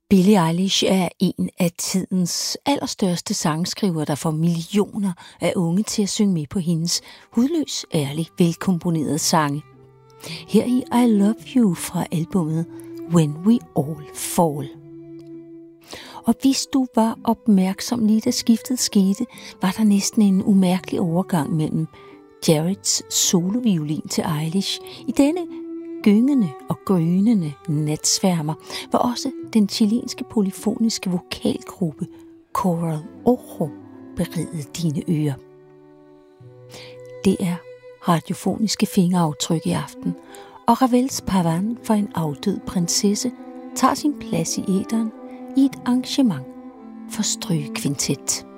Billie Eilish er en af tidens allerstørste sangskrivere, der får millioner af unge til at synge med på hendes hudløs, ærlig, velkomponerede sange. Her i I Love You fra albumet When We All Fall. Og hvis du var opmærksom lige da skiftet skete, var der næsten en umærkelig overgang mellem Jareds soloviolin til Eilish i denne gyngende og grynende natsværmer, hvor også den chilenske polyfoniske vokalgruppe Coral Ojo berigede dine ører. Det er radiofoniske fingeraftryk i aften, og Ravels Pavan for en afdød prinsesse tager sin plads i æteren i et arrangement for strygekvintet.